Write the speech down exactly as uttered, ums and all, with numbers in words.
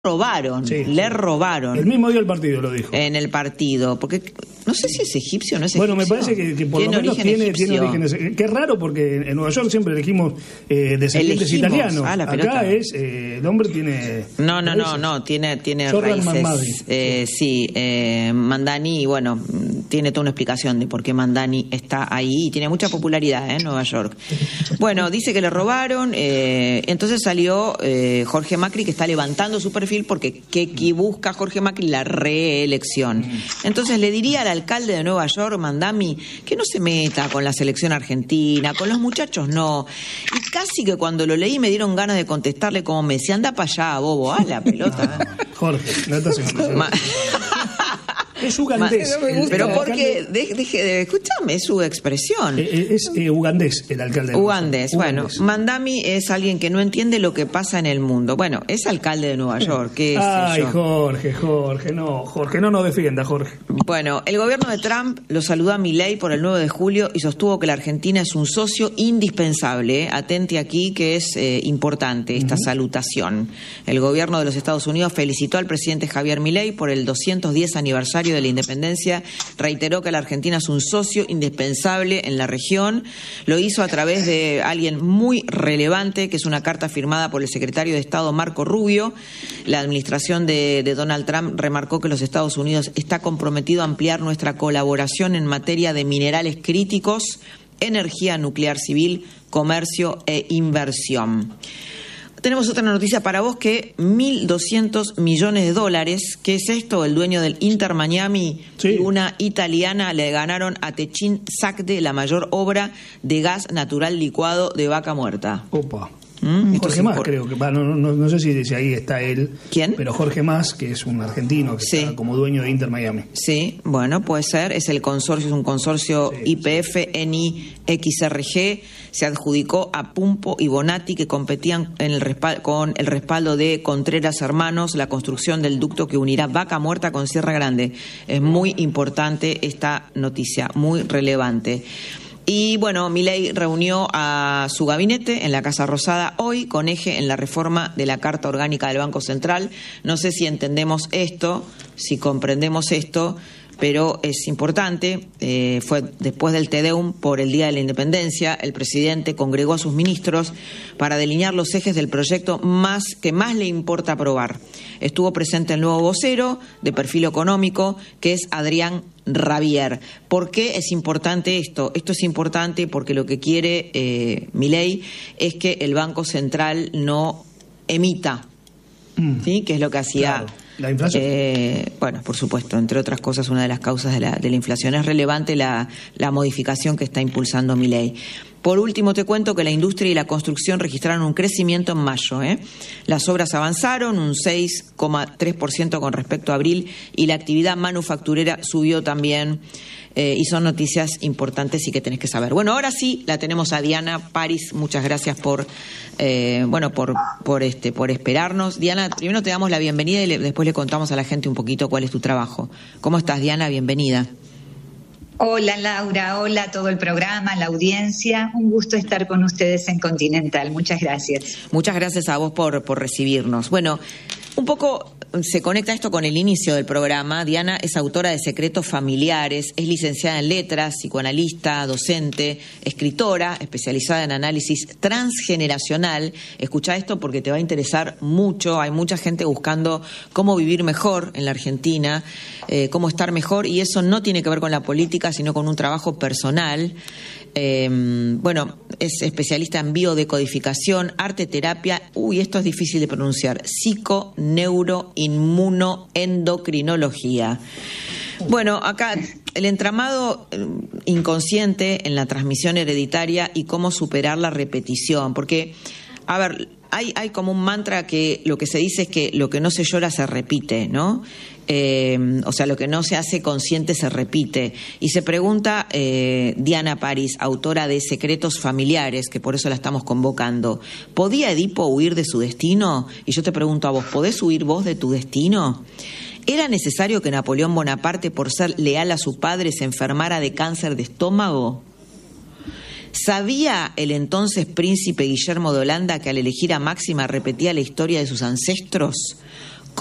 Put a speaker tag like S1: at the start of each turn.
S1: robaron,
S2: sí,
S1: le
S2: sí.
S1: robaron.
S2: El mismo día del partido lo dijo.
S1: En el partido, porque no sé si es egipcio o no es
S2: bueno,
S1: egipcio.
S2: me parece que, que por lo menos tiene, tiene orígenes. Que es raro porque en Nueva York siempre elegimos eh, descendientes
S1: Elegimos.
S2: italianos.
S1: Ah, la
S2: Acá
S1: pelota.
S2: es, eh, el hombre tiene...
S1: No, no,
S2: raíces.
S1: no, no, tiene, tiene
S2: Jordan
S1: raíces.
S2: Mamadi.
S1: Eh, sí, eh, Mandani, bueno, tiene toda una explicación de por qué Mandani está ahí y tiene mucha popularidad eh, en Nueva York. Bueno, dice que le robaron, eh, entonces salió eh, Jorge Macri, que está levantando su perfil porque que que busca Jorge Macri la reelección. Entonces le diría al alcalde de Nueva York, Mandami, que no se meta con la selección argentina, con los muchachos no. Y casi que cuando lo leí me dieron ganas de contestarle como me decía, anda para allá, bobo, a la pelota. ¿eh?
S2: Jorge, no estás en...
S1: Ma-
S2: Es ugandés.
S1: Ma-
S2: El-
S1: Pero
S2: el
S1: porque,
S2: alcalde-
S1: de- deje de, escúchame, es su expresión.
S2: eh, Es eh, ugandés el alcalde. de
S1: Ugandés,
S2: Nueva
S1: bueno,
S2: York.
S1: Mandami es alguien que no entiende lo que pasa en el mundo. Bueno, es alcalde de Nueva York, qué sé
S2: Ay,
S1: yo.
S2: Jorge, Jorge, no, Jorge, no nos defienda, Jorge.
S1: Bueno, el gobierno de Trump lo saludó a Milei por el nueve de julio y sostuvo que la Argentina es un socio indispensable. ¿eh? Atente aquí que es eh, importante esta uh-huh. salutación. El gobierno de los Estados Unidos felicitó al presidente Javier Milei por el doscientos diez aniversario de la independencia. Reiteró que la Argentina es un socio indispensable en la región. Lo hizo a través de alguien muy relevante, que es una carta firmada por el secretario de Estado Marco Rubio. La administración de, de Donald Trump remarcó que los Estados Unidos está comprometido a ampliar nuestra colaboración en materia de minerales críticos, energía nuclear civil, comercio e inversión. Tenemos otra noticia para vos que mil doscientos millones de dólares, ¿qué es esto? El dueño del Inter Miami sí. y una italiana le ganaron a Techin Sacde la mayor obra de gas natural licuado de vaca muerta.
S2: Opa.
S1: ¿Mm?
S2: Jorge Mas, creo que, no, no, no sé si, si ahí está él.
S1: ¿Quién?
S2: Pero Jorge Mas, que es un argentino que
S1: sí.
S2: está como dueño de Inter Miami.
S1: Sí, bueno, puede ser. Es el consorcio, es un consorcio sí, I P F, sí. N I X R G. Se adjudicó a Pumpo y Bonatti, que competían en el respaldo, con el respaldo de Contreras Hermanos, la construcción del ducto que unirá Vaca Muerta con Sierra Grande. Es muy importante esta noticia, muy relevante. Y bueno, Milei reunió a su gabinete en la Casa Rosada hoy con eje en la reforma de la Carta Orgánica del Banco Central. No sé si entendemos esto, si comprendemos esto, pero es importante. Eh, fue después del Te Deum por el Día de la Independencia, el presidente congregó a sus ministros para delinear los ejes del proyecto más que más le importa aprobar. Estuvo presente el nuevo vocero de perfil económico, que es Adrián Rabier. ¿Por qué es importante esto? Esto es importante porque lo que quiere eh, Milei es que el Banco Central no emita, mm. ¿sí? Que es lo que hacía...
S2: Claro. ¿La inflación?
S1: Eh, bueno, por supuesto, entre otras cosas, una de las causas de la, de la inflación. Es relevante la, la modificación que está impulsando Milei. Por último, te cuento que la industria y la construcción registraron un crecimiento en mayo. ¿eh? Las obras avanzaron un seis coma tres por ciento con respecto a abril y la actividad manufacturera subió también. Eh, y son noticias importantes y que tenés que saber. Bueno, ahora sí la tenemos a Diana Paris. Muchas gracias por eh, bueno por por este por esperarnos. Diana, primero te damos la bienvenida y le, después le contamos a la gente un poquito cuál es tu trabajo. ¿Cómo estás, Diana? Bienvenida.
S3: Hola, Laura. Hola a todo el programa, la audiencia. Un gusto estar con ustedes en Continental. Muchas gracias.
S1: Muchas gracias a vos por, por recibirnos. Bueno, un poco se conecta esto con el inicio del programa. Diana es autora de Secretos Familiares, es licenciada en Letras, psicoanalista, docente, escritora, especializada en análisis transgeneracional. Escuchá esto porque te va a interesar mucho. Hay mucha gente buscando cómo vivir mejor en la Argentina, eh, cómo estar mejor, y eso no tiene que ver con la política, sino con un trabajo personal. Eh, bueno, es especialista en biodecodificación, arte terapia, uy, esto es difícil de pronunciar, psico, neuro, inmuno, endocrinología. Bueno, acá el entramado inconsciente en la transmisión hereditaria y cómo superar la repetición, porque, a ver, hay, hay como un mantra que lo que se dice es que lo que no se llora se repite, ¿no? Eh, o sea, lo que no se hace consciente se repite. Y se pregunta eh, Diana Paris, autora de Secretos Familiares, que por eso la estamos convocando, ¿podía Edipo huir de su destino? Y yo te pregunto a vos, ¿podés huir vos de tu destino? ¿Era necesario que Napoleón Bonaparte, por ser leal a su padre, se enfermara de cáncer de estómago? ¿Sabía el entonces príncipe Guillermo de Holanda que al elegir a Máxima repetía la historia de sus ancestros?